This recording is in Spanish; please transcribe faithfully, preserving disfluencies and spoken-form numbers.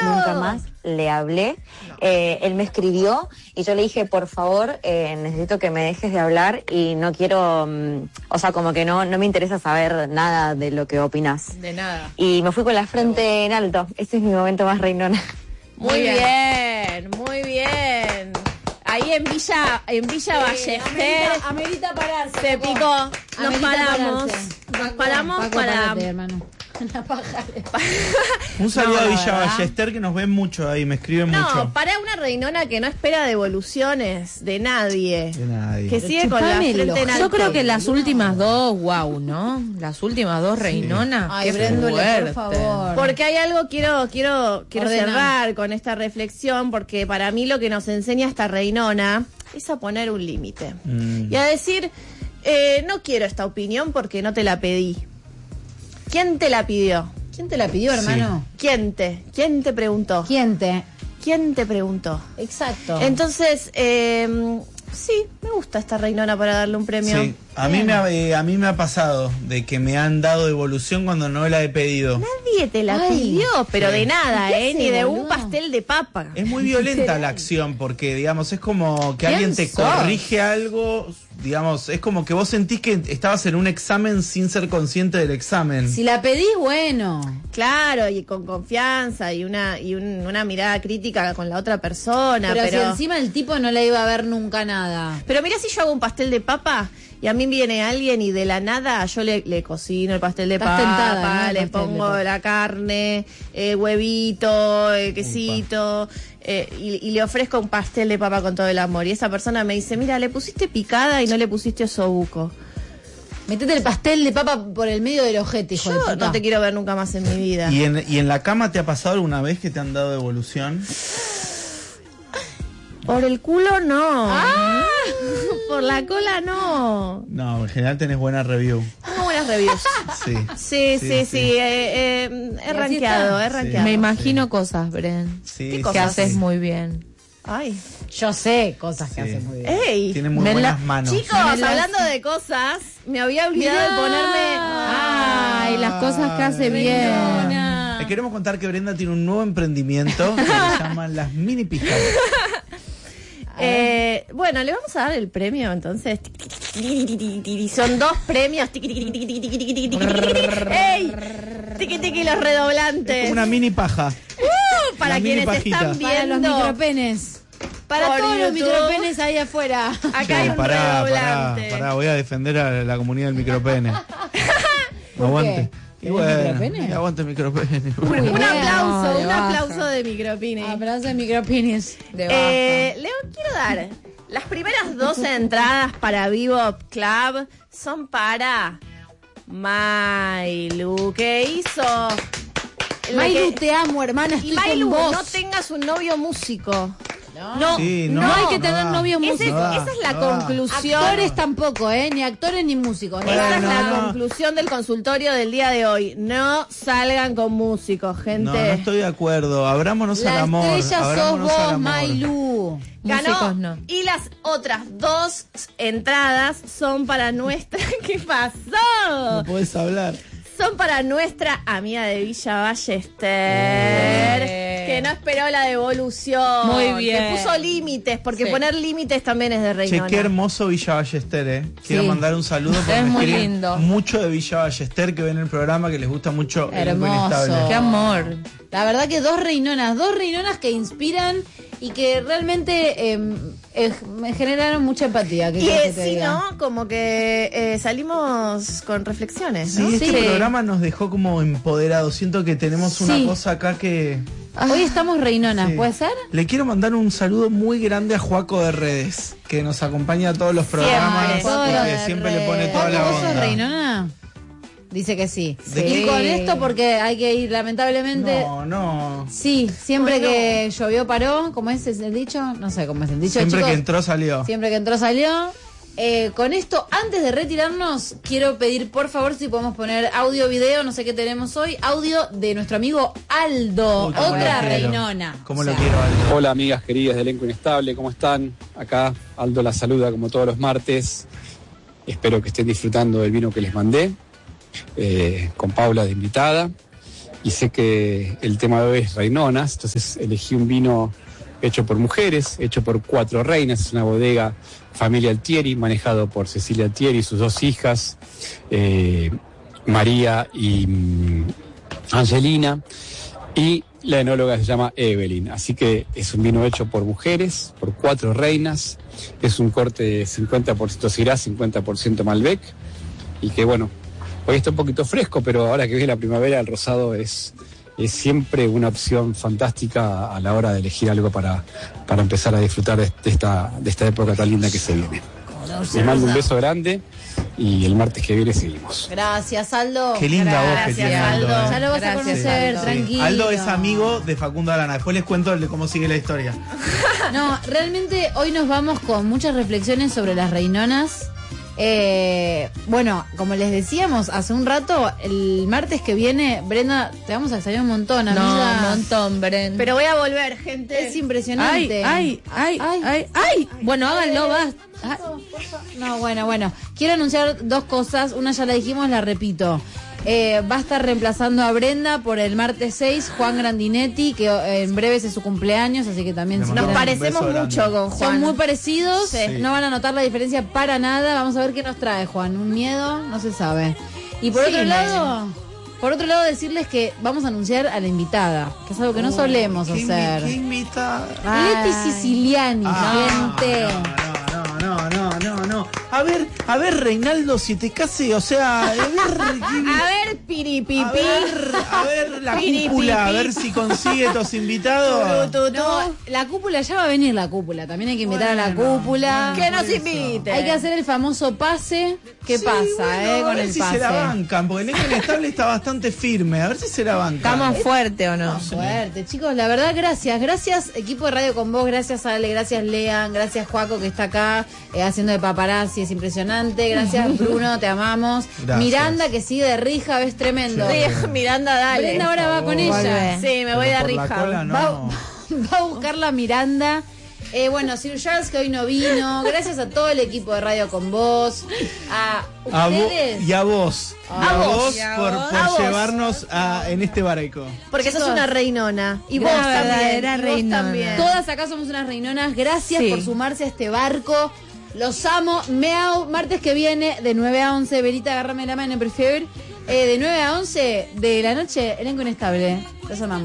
nunca más le hablé. No. Eh, él me escribió y yo le dije, por favor, eh, necesito que me dejes de hablar y no quiero, um, o sea, como que no, no me interesa saber nada de lo que opinas. De nada. Y me fui con la frente en alto. Ese es mi momento más reinona. Muy, muy bien. bien, muy bien. Ahí en Villa, en Villa sí, Ballester. Amerita, amerita pararse. Se picó. Nos amerita paramos. Pararse. Nos paramos Paco, para. Párate, hermano. La paja. Un saludo no, a Villa ¿verdad? Ballester, que nos ven mucho ahí, me escriben no, mucho. No, para una reinona que no espera devoluciones de nadie. De nadie. Que sigue con la frente en alto. Yo creo que las últimas dos, wow, ¿no? Las últimas dos reinonas. Sí. Ay, qué Bréndole, fuerte. por favor. Porque hay algo, quiero, quiero, quiero Ordena. cerrar con esta reflexión, porque para mí lo que nos enseña esta reinona es a poner un límite. Mm. Y a decir, eh, no quiero esta opinión porque no te la pedí. ¿Quién te la pidió? ¿Quién te la pidió, hermano? Sí. ¿Quién te? ¿Quién te preguntó? ¿Quién te? ¿Quién te preguntó? Exacto. Entonces, eh, sí, me gusta esta reinona para darle un premio. Sí, a mí, me ha, eh, a mí me ha pasado de que me han dado devolución cuando no la he pedido. Nadie te la Ay, pidió, pero sí. de nada, ¿eh? Ni de boludo? un pastel de papa. Es muy violenta la acción porque, digamos, es como que alguien te sos? corrige algo, digamos, es como que vos sentís que estabas en un examen sin ser consciente del examen. Si la pedís, bueno. Claro, y con confianza y una y un, una mirada crítica con la otra persona. Pero, Pero, si encima el tipo no le iba a ver nunca nada. pero mira, si yo hago un pastel de papa y a mí viene alguien y de la nada yo le, le cocino el pastel de Estás papa, tentada, ¿no? le El pastel pongo de papa. la carne, eh, huevito, eh, quesito, eh, y, y le ofrezco un pastel de papa con todo el amor. Y esa persona me dice, mira, le pusiste picada y no le pusiste osobuco. Metete el pastel de papa por el medio del ojete, hijo Yo de puta. no te quiero ver nunca más en mi vida. ¿Y en, ¿Y en la cama te ha pasado alguna vez que te han dado devolución? Por el culo no. ¡Ah! Por la cola no. No, en general tenés buena review. Tengo buenas reviews. Sí. Sí, sí, sí. Sí, sí. sí. Eh, eh, he así rankeado, está. he rankeado. Me imagino cosas, Bren, Sí, ¿Qué sí, cosas? que haces sí. muy bien. Ay. Yo sé cosas que Sí. hace muy bien. ¡Ey! Tiene muy Me buenas la- manos. Chicos, Me las- hablando de cosas, me había olvidado Mirá. de ponerme. Ay, las cosas que hace bien. Reinona. Le queremos contar que Brenda tiene un nuevo emprendimiento que se llama Las Mini Pijas. Eh, bueno, le vamos a dar el premio entonces. Son dos premios. ¡Ey! Tiqui tiqui los Es redoblantes. como una mini paja. Uh, para una mini quienes pajita. están Para los viendo. micropenes. Para Por todos los YouTube. micropenes ahí afuera. Acá hay Che, un pará, pará, redoblante. pará, voy a defender a la comunidad del micropene. ¿Por Aguante. qué? Y bueno, micropene? y aguante el micropene. Un, Uy, un bueno, aplauso, de un baja. aplauso de micropine. Abrazo de micropenes. De baja. Eh, Leo, quiero dar. Las primeras dos entradas para Vivo Club son para Mailu, que hizo. la Mailu, que- te amo, hermana. Y Estoy Mailu, con vos. no tengas un novio músico. No, Sí, No, no, hay que no tener da. novio Ese- músico. No da, esa es la no da. conclusión. Actores tampoco, ¿eh? Ni actores ni músicos. Esa es Bueno, la no. conclusión del consultorio del día de hoy. No salgan con músicos, gente. No, no estoy de acuerdo. Abrámonos La al amor. estrella sos abrámonos al vos, amor. Mailu. Ganó. Músicos no. Y las otras dos entradas son para nuestra. ¿Qué pasó? No podés hablar. Son para nuestra amiga de Villa Ballester, Eh. que no esperó la devolución. Muy bien. Que puso límites, porque Sí. poner límites también es de Che, reinona. qué hermoso Villa Ballester, eh. Quiero Sí. mandar un saludo porque Es me muy escriben lindo. mucho de Villa Ballester, que ven el programa, que les gusta mucho el Hermoso. Inestable. Qué amor. La verdad que dos reinonas, dos reinonas que inspiran y que realmente eh, eh, me generaron mucha empatía. ¿Qué Y querés eh, que te si diga? no, como que eh, salimos con reflexiones, Sí, ¿no? este Sí. programa nos dejó como empoderados. Siento que tenemos una Sí. cosa acá que... Hoy estamos reinonas, Sí. ¿puede ser? Le quiero mandar un saludo muy grande a Juaco de Redes, que nos acompaña a todos los programas, Siempre. Todo y lo que de siempre le pone Redes. toda la ¿Vos sos onda. reinona? Dice que sí. ¿De Y qué? con esto porque hay que ir, lamentablemente... No, no. Sí, siempre Ay, no. que llovió paró, ¿cómo es el dicho? No sé cómo es el dicho, Siempre chicos. que entró salió. Siempre que entró salió. Eh, con esto, antes de retirarnos, quiero pedir por favor si podemos poner audio, video, no sé qué tenemos hoy, audio de nuestro amigo Aldo, Uy, cómo otra lo quiero. reinona. ¿Cómo O lo sea, quiero, Aldo? Hola amigas queridas de Elenco Inestable, ¿cómo están? Acá Aldo la saluda como todos los martes. Espero que estén disfrutando del vino que les mandé, eh, con Paula de invitada. y sé que el tema de hoy es reinonas, entonces elegí un vino hecho por mujeres, hecho por cuatro reinas. Es una bodega familia Altieri, manejado por Cecilia Altieri y sus dos hijas, eh, María y mm, Angelina, y la enóloga se llama Evelyn. Así que es un vino hecho por mujeres, por cuatro reinas. Es un corte de cincuenta por ciento Syrah, cincuenta por ciento Malbec, y que bueno, hoy está un poquito fresco, pero ahora que viene la primavera, el rosado es, es siempre una opción fantástica a la hora de elegir algo para, para empezar a disfrutar de esta, de esta época tan linda que se viene. Les mando un beso grande y el martes que viene seguimos. Gracias, Aldo. Qué linda voz que Gracias, tiene Aldo. Aldo, ¿eh? Ya lo vas Gracias, a conocer, Aldo. tranquilo. Aldo es amigo de Facundo Arana. Después les cuento el de cómo sigue la historia. No, realmente hoy nos vamos con muchas reflexiones sobre las reinonas. Eh, bueno, como les decíamos hace un rato, el martes que viene, Brenda, te vamos a extrañar un montón, No, amiga. un montón, Bren. Pero voy a volver, gente. Es impresionante. Ay, ay, ay, ay, ay. Bueno, háganlo, va. Ay. No, bueno, bueno. Quiero anunciar dos cosas. Una ya la dijimos, la repito. Eh, va a estar reemplazando a Brenda por el martes seis, Juan Grandinetti, que eh, en breve es su cumpleaños, así que también si Nos quieren- parecemos Un beso mucho grande. con Juan. Son muy parecidos, Sí. no van a notar la diferencia para nada. Vamos a ver qué nos trae Juan. ¿Un miedo? No se sabe. Y por Sí, otro me- lado, por otro lado decirles que vamos a anunciar a la invitada, que es algo que no solemos ¿Qué invi- hacer. ¿Qué invita? Leti Siciliani, Ah, gente. No, no, no, no, no, no. A ver, a ver, Reinaldo, si te case, o sea, a ver, ¿qué- A ver, piripipi. a ver, a ver la Piripipi. cúpula, a ver si consigue tus invitados. Tu, tu, tu. No, la cúpula, ya va a venir la cúpula. También hay que invitar a la Bueno, cúpula. Que nos invite. Hay que hacer el famoso pase. ¿Qué Sí, pasa, bueno, eh, a con ver el si pase? se la bancan, porque el elenco inestable está bastante firme. A ver si se la bancan. ¿Estamos fuerte o no? Fuerte, chicos, la verdad, gracias. Gracias, equipo de Radio Con Vos, gracias Ale, gracias Lean, gracias Juaco que está acá eh, haciendo de paparazzi, es impresionante. Gracias Bruno, te amamos. Gracias. Miranda que sigue de Rija, ves tremendo. Sí, Miranda, dale. Brenda ahora va con ella. Volvé. Sí, me voy Pero a por la Rija. cola, no. Va, va a buscar la Miranda. Eh, bueno, Sir Charles que hoy no vino. Gracias a todo el equipo de Radio Con Vos. A A vo- ustedes. y a vos. A y a vos. vos Y a por, vos. por A vos. llevarnos a, en este barco. Porque sos Chicos, una reinona. Y una vos también. verdadera y vos reinona. también. Todas acá somos unas reinonas. Gracias Sí. por sumarse a este barco. Los amo. Meow. Martes que viene, de nueve a once. Verita, agárrame la mano, prefiero. Eh, de nueve a once de la noche, elenco inestable. Los amamos.